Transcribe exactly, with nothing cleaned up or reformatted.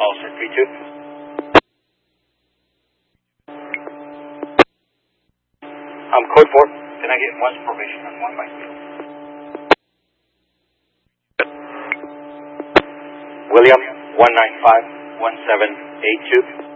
All set, three two. Um, code four. Can I get one formation on one by field? William, one nine five one seven eight two.